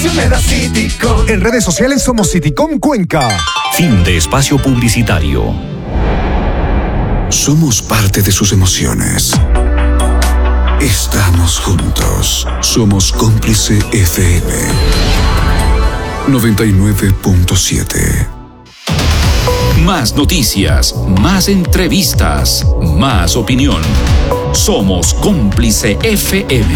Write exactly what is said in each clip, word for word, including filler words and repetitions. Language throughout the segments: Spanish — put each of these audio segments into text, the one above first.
si me das Citycom. En redes sociales somos Citycom Cuenca. Fin de espacio publicitario. Somos parte de sus emociones. Estamos juntos. Somos Cómplice F M noventa y nueve punto siete. Más noticias, más entrevistas, más opinión. Somos Cómplice F M.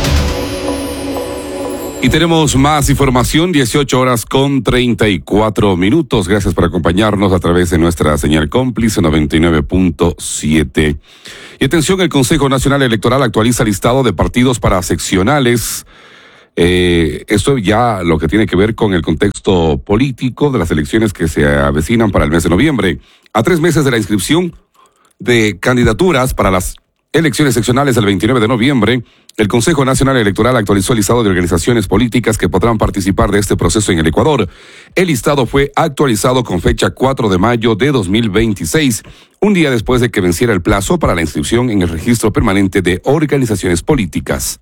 Y tenemos más información, dieciocho horas con treinta y cuatro minutos. Gracias por acompañarnos a través de nuestra señal Cómplice noventa y nueve punto siete. Y atención, el Consejo Nacional Electoral actualiza listado de partidos para seccionales. Eh, esto ya lo que tiene que ver con el contexto político de las elecciones que se avecinan para el mes de noviembre. A tres meses de la inscripción de candidaturas para las elecciones seccionales del veintinueve de noviembre, el Consejo Nacional Electoral actualizó el listado de organizaciones políticas que podrán participar de este proceso en el Ecuador. El listado fue actualizado con fecha cuatro de mayo de dos mil veintiséis, un día después de que venciera el plazo para la inscripción en el registro permanente de organizaciones políticas.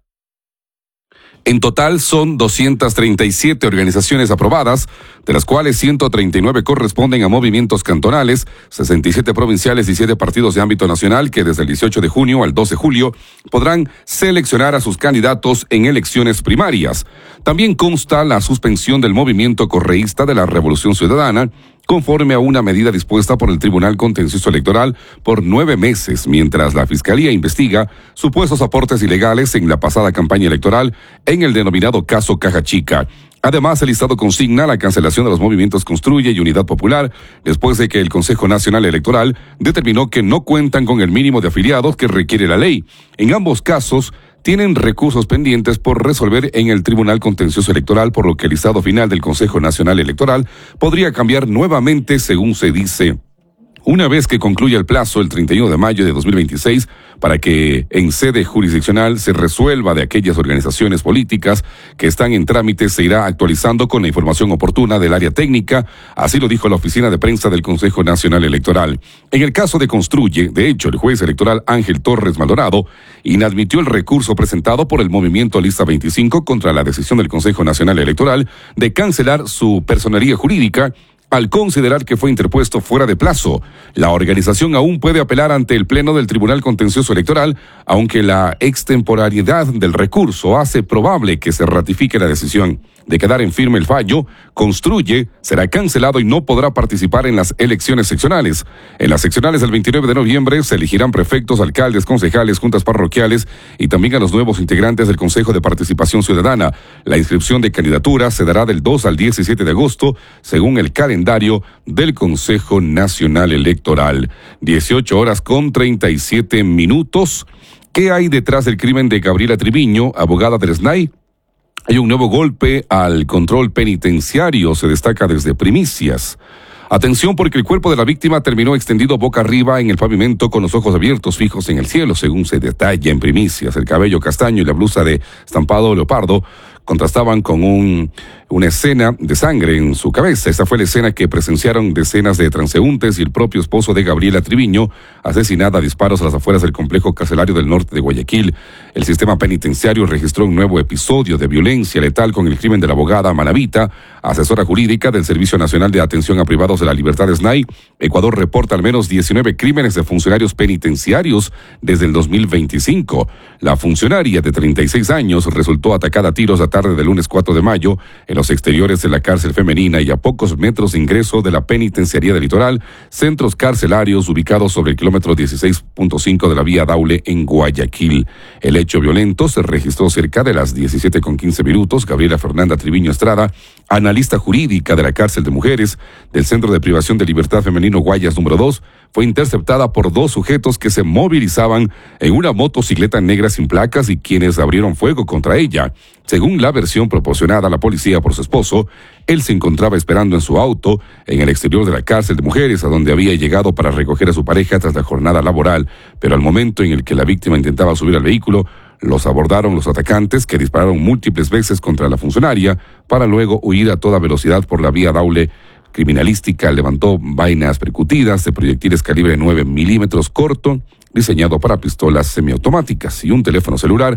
En total son doscientas treinta y siete organizaciones aprobadas, de las cuales ciento treinta y nueve corresponden a movimientos cantonales, sesenta y siete provinciales y siete partidos de ámbito nacional que desde el dieciocho de junio al dos de julio podrán seleccionar a sus candidatos en elecciones primarias. También consta la suspensión del movimiento correísta de la Revolución Ciudadana, conforme a una medida dispuesta por el Tribunal Contencioso Electoral por nueve meses, mientras la Fiscalía investiga supuestos aportes ilegales en la pasada campaña electoral en el denominado caso Caja Chica. Además, el listado consigna la cancelación de los movimientos Construye y Unidad Popular, después de que el Consejo Nacional Electoral determinó que no cuentan con el mínimo de afiliados que requiere la ley. En ambos casos, tienen recursos pendientes por resolver en el Tribunal Contencioso Electoral, por lo que el listado final del Consejo Nacional Electoral podría cambiar nuevamente, según se dice. Una vez que concluya el plazo, el treinta y uno de mayo de dos mil veintiséis, para que en sede jurisdiccional se resuelva de aquellas organizaciones políticas que están en trámite, se irá actualizando con la información oportuna del área técnica, así lo dijo la oficina de prensa del Consejo Nacional Electoral. En el caso de Construye, de hecho, el juez electoral Ángel Torres Maldonado inadmitió el recurso presentado por el movimiento Lista veinticinco contra la decisión del Consejo Nacional Electoral de cancelar su personería jurídica, al considerar que fue interpuesto fuera de plazo. La organización aún puede apelar ante el Pleno del Tribunal Contencioso Electoral, aunque la extemporaneidad del recurso hace probable que se ratifique la decisión. De quedar en firme el fallo, Construye será cancelado y no podrá participar en las elecciones seccionales. En las seccionales del veintinueve de noviembre se elegirán prefectos, alcaldes, concejales, juntas parroquiales y también a los nuevos integrantes del Consejo de Participación Ciudadana. La inscripción de candidaturas se dará del dos al diecisiete de agosto, según el calendario del Consejo Nacional Electoral. dieciocho horas con treinta y siete minutos. ¿Qué hay detrás del crimen de Gabriela Triviño, abogada del S N A I? Hay un nuevo golpe al control penitenciario, se destaca desde Primicias. Atención, porque el cuerpo de la víctima terminó extendido boca arriba en el pavimento con los ojos abiertos fijos en el cielo, según se detalla en Primicias. El cabello castaño y la blusa de estampado leopardo contrastaban con un, una escena de sangre en su cabeza. Esta fue la escena que presenciaron decenas de transeúntes y el propio esposo de Gabriela Triviño, asesinada a disparos a las afueras del complejo carcelario del norte de Guayaquil. El sistema penitenciario registró un nuevo episodio de violencia letal con el crimen de la abogada Manavita, asesora jurídica del Servicio Nacional de Atención a Privados de la Libertad S N A I. Ecuador reporta al menos diecinueve crímenes de funcionarios penitenciarios desde el dos mil veinticinco. La funcionaria de treinta y seis años resultó atacada a tiros la tarde del lunes cuatro de mayo en los exteriores de la cárcel femenina y a pocos metros de ingreso de la penitenciaría del Litoral, centros carcelarios ubicados sobre el kilómetro dieciséis punto cinco de la vía Daule en Guayaquil. El hecho violento se registró cerca de las diecisiete con quince minutos. Gabriela Fernanda Triviño Estrada, analista jurídica de la cárcel de mujeres del Centro de Privación de Libertad Femenino Guayas número dos, fue interceptada por dos sujetos que se movilizaban en una motocicleta negra sin placas y quienes abrieron fuego contra ella. Según la versión proporcionada a la policía por su esposo, él se encontraba esperando en su auto en el exterior de la cárcel de mujeres, a donde había llegado para recoger a su pareja tras la jornada laboral, pero al momento en el que la víctima intentaba subir al vehículo, los abordaron los atacantes, que dispararon múltiples veces contra la funcionaria para luego huir a toda velocidad por la vía Daule. Criminalística levantó vainas percutidas de proyectiles calibre nueve milímetros corto, diseñado para pistolas semiautomáticas, y un teléfono celular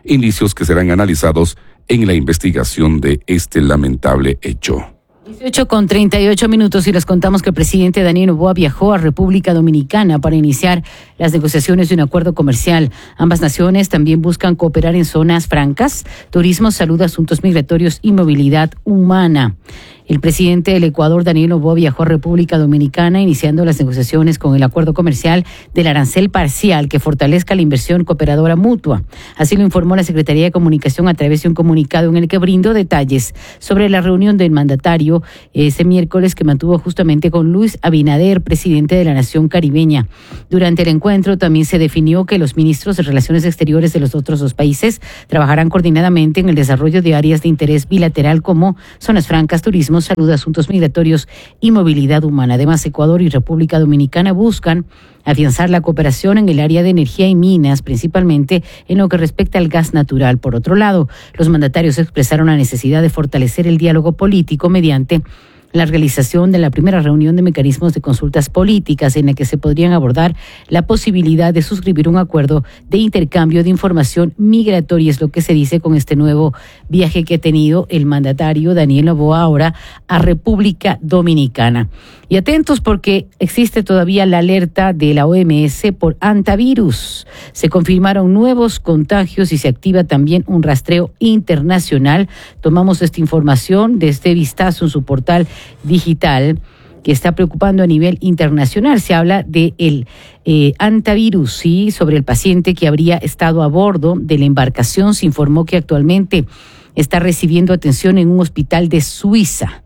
indicios que serán analizados en la investigación de este lamentable hecho. dieciocho con treinta y ocho minutos y les contamos que el presidente Daniel Noboa viajó a República Dominicana para iniciar las negociaciones de un acuerdo comercial. Ambas naciones también buscan cooperar en zonas francas, turismo, salud, asuntos migratorios y movilidad humana. El presidente del Ecuador, Daniel Noboa, viajó a República Dominicana iniciando las negociaciones con el acuerdo comercial del arancel parcial que fortalezca la inversión cooperadora mutua. Así lo informó la Secretaría de Comunicación a través de un comunicado en el que brindó detalles sobre la reunión del mandatario ese miércoles que mantuvo justamente con Luis Abinader, presidente de la nación caribeña. Durante el encuentro también se definió que los ministros de Relaciones Exteriores de los otros dos países trabajarán coordinadamente en el desarrollo de áreas de interés bilateral como zonas francas, turismo, salud, asuntos migratorios y movilidad humana. Además, Ecuador y República Dominicana buscan afianzar la cooperación en el área de energía y minas, principalmente en lo que respecta al gas natural. Por otro lado, los mandatarios expresaron la necesidad de fortalecer el diálogo político mediante la realización de la primera reunión de mecanismos de consultas políticas en la que se podrían abordar la posibilidad de suscribir un acuerdo de intercambio de información migratoria, es lo que se dice con este nuevo viaje que ha tenido el mandatario Daniel Noboa ahora a República Dominicana. Y atentos porque existe todavía la alerta de la O M S por hantavirus. Se confirmaron nuevos contagios y se activa también un rastreo internacional. Tomamos esta información de este vistazo en su portal digital que está preocupando a nivel internacional. Se habla de el eh, hantavirus, sí, sobre el paciente que habría estado a bordo de la embarcación. Se informó que actualmente está recibiendo atención en un hospital de Suiza.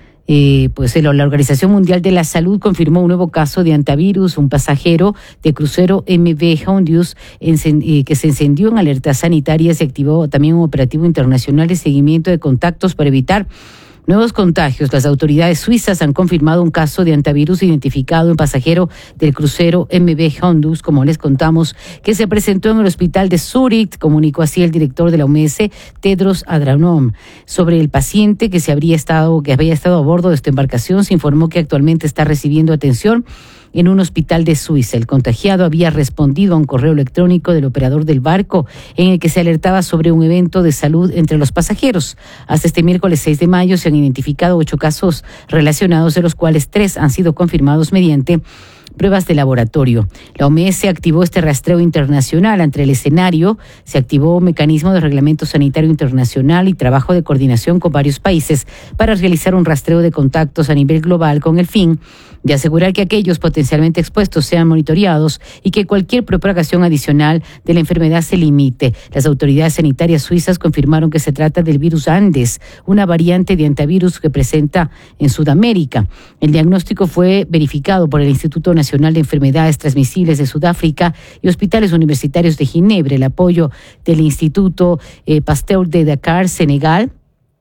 Eh, pues la Organización Mundial de la Salud confirmó un nuevo caso de hantavirus, un pasajero de crucero M V Hondius eh, que se encendió en alerta sanitaria. Se activó también un operativo internacional de seguimiento de contactos para evitar nuevos contagios. Las autoridades suizas han confirmado un caso de hantavirus identificado en pasajero del crucero M V Hondius, como les contamos, que se presentó en el hospital de Zúrich, comunicó así el director de la O M S, Tedros Adhanom. Sobre el paciente que se habría estado, que había estado a bordo de esta embarcación, se informó que actualmente está recibiendo atención en un hospital de Suiza. El contagiado había respondido a un correo electrónico del operador del barco en el que se alertaba sobre un evento de salud entre los pasajeros. Hasta este miércoles seis de mayo se han identificado ocho casos relacionados, de los cuales tres han sido confirmados mediante pruebas de laboratorio. La O M S activó este rastreo internacional. Ante el escenario, se activó un mecanismo de reglamento sanitario internacional y trabajo de coordinación con varios países para realizar un rastreo de contactos a nivel global con el fin de asegurar que aquellos potencialmente expuestos sean monitoreados y que cualquier propagación adicional de la enfermedad se limite. Las autoridades sanitarias suizas confirmaron que se trata del virus Andes, una variante de hantavirus que presenta en Sudamérica. El diagnóstico fue verificado por el Instituto Nacional de Enfermedades Transmisibles de Sudáfrica y hospitales universitarios de Ginebra. El apoyo del Instituto eh, Pasteur de Dakar, Senegal,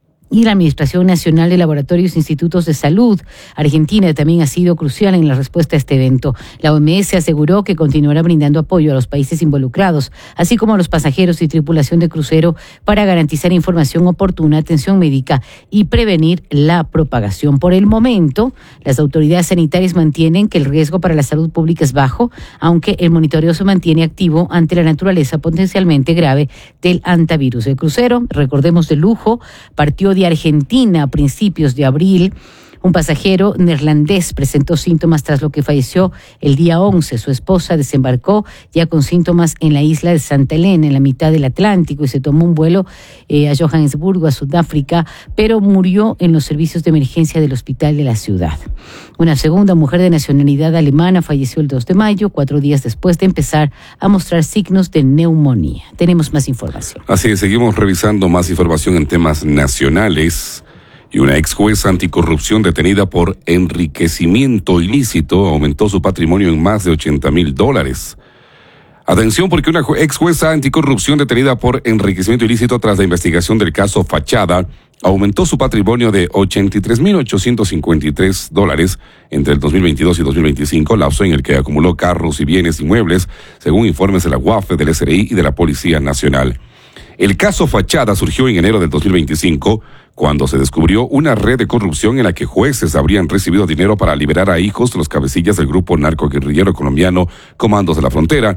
y la Administración Nacional de Laboratorios e Institutos de Salud Argentina también ha sido crucial en la respuesta a este evento. La O M S aseguró que continuará brindando apoyo a los países involucrados, así como a los pasajeros y tripulación de crucero, para garantizar información oportuna, atención médica y prevenir la propagación. Por el momento, las autoridades sanitarias mantienen que el riesgo para la salud pública es bajo, aunque el monitoreo se mantiene activo ante la naturaleza potencialmente grave del hantavirus. El crucero, recordemos de lujo, partió de Argentina a principios de abril. Un pasajero neerlandés presentó síntomas tras lo que falleció el día once. Su esposa desembarcó ya con síntomas en la isla de Santa Elena, en la mitad del Atlántico, y se tomó un vuelo eh, a Johannesburgo, a Sudáfrica, pero murió en los servicios de emergencia del hospital de la ciudad. Una segunda mujer de nacionalidad alemana falleció el dos de mayo, cuatro días después de empezar a mostrar signos de neumonía. Tenemos más información. Así es, seguimos revisando más información en temas nacionales. Y una ex jueza anticorrupción detenida por enriquecimiento ilícito aumentó su patrimonio en más de ochenta mil dólares. Atención, porque una ex jueza anticorrupción detenida por enriquecimiento ilícito tras la investigación del caso Fachada aumentó su patrimonio de ochenta y tres mil ochocientos cincuenta y tres dólares entre el dos mil veintidós y dos mil veinticinco, lapso en el que acumuló carros y bienes inmuebles, según informes de la U A F, del S R I y de la Policía Nacional. El caso Fachada surgió en enero del dos mil veinticinco, cuando se descubrió una red de corrupción en la que jueces habrían recibido dinero para liberar a hijos de los cabecillas del grupo narcoguerrillero colombiano Comandos de la Frontera,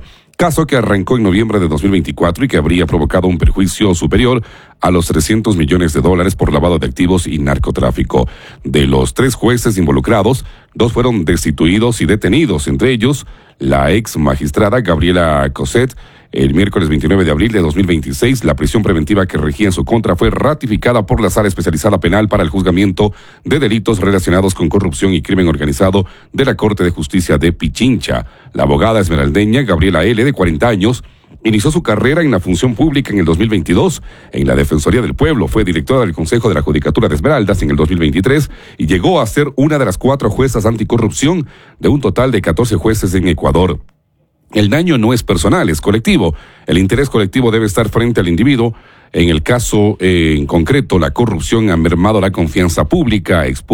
caso que arrancó en noviembre de dos mil veinticuatro y que habría provocado un perjuicio superior a los trescientos millones de dólares por lavado de activos y narcotráfico. De los tres jueces involucrados, dos fueron destituidos y detenidos, entre ellos la ex magistrada Gabriela Cosset. El miércoles veintinueve de abril de dos mil veintiséis, la prisión preventiva que regía en su contra fue ratificada por la Sala Especializada Penal para el Juzgamiento de Delitos Relacionados con Corrupción y Crimen Organizado de la Corte de Justicia de Pichincha. La abogada esmeraldeña Gabriela L., de cuarenta años, inició su carrera en la función pública en el dos mil veintidós. En la Defensoría del Pueblo fue directora del Consejo de la Judicatura de Esmeraldas en el dos mil veintitrés y llegó a ser una de las cuatro juezas anticorrupción de un total de catorce jueces en Ecuador. El daño no es personal, es colectivo. El interés colectivo debe estar frente al individuo. En el caso eh, en concreto, la corrupción ha mermado la confianza pública,